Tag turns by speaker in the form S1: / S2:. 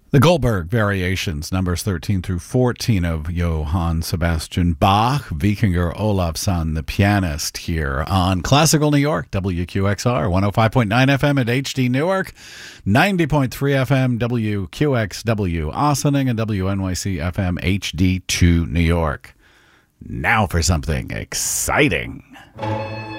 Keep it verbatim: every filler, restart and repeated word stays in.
S1: The Goldberg Variations, numbers thirteen through fourteen of Johann Sebastian Bach, Vikingur Olafsson, the pianist, here on Classical New York, W Q X R, one oh five point nine F M at H D Newark, ninety point three F M W Q X W Ossining, and W N Y C F M H D two New York. Now for something exciting.